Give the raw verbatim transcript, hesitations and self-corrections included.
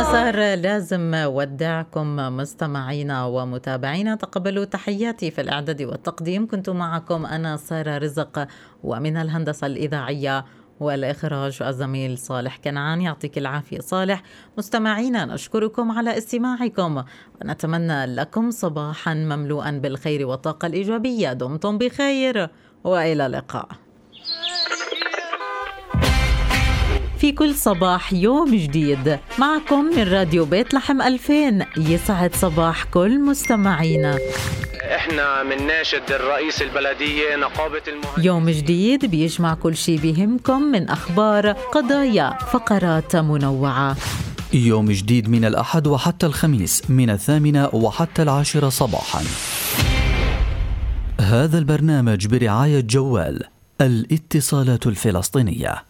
صار لازم ودعكم مستمعينا ومتابعينا. تقبلوا تحياتي. في الإعداد والتقديم كنت معكم أنا سارة رزق، ومن الهندسة الإذاعية والإخراج الزميل صالح كنعان. يعطيك العافية صالح. مستمعينا نشكركم على استماعكم ونتمنى لكم صباحا مملوءا بالخير والطاقة الإيجابية. دمتم بخير وإلى اللقاء. في كل صباح يوم جديد معكم من راديو بيت لحم ألفين. يسعد صباح كل مستمعينا. احنا من ناشد الرئيس البلدية نقابة المهندسين. يوم جديد بيجمع كل شي بيهمكم من أخبار، قضايا، فقرات منوعة. يوم جديد من الأحد وحتى الخميس من الثامنة وحتى العاشرة صباحا. هذا البرنامج برعاية جوال الاتصالات الفلسطينية.